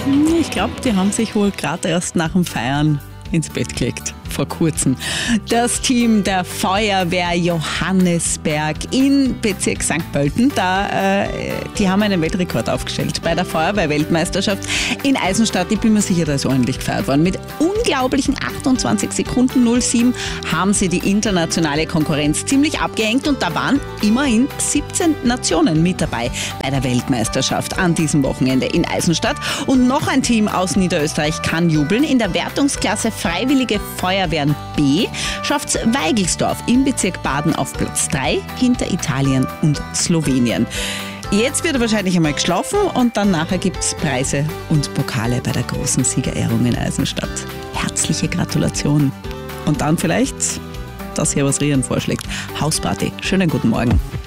Ich glaube, die haben sich wohl gerade erst nach dem Feiern ins Bett gelegt. Vor kurzem. Das Team der Feuerwehr Johannesberg in Bezirk St. Pölten, die haben einen Weltrekord aufgestellt bei der Feuerwehr-Weltmeisterschaft in Eisenstadt. Ich bin mir sicher, da ist ordentlich gefeiert worden. Mit unglaublichen 28 Sekunden 07 haben sie die internationale Konkurrenz ziemlich abgehängt und da waren immerhin 17 Nationen mit dabei bei der Weltmeisterschaft an diesem Wochenende in Eisenstadt. Und noch ein Team aus Niederösterreich kann jubeln. In der Wertungsklasse Freiwillige Feuerwehren B schafft Weigelsdorf im Bezirk Baden auf Platz 3 hinter Italien und Slowenien. Jetzt wird er wahrscheinlich einmal geschlafen und dann nachher gibt es Preise und Pokale bei der großen Siegerehrung in Eisenstadt. Herzliche Gratulation. Und dann vielleicht das hier, was Rian vorschlägt. Hausparty. Schönen guten Morgen.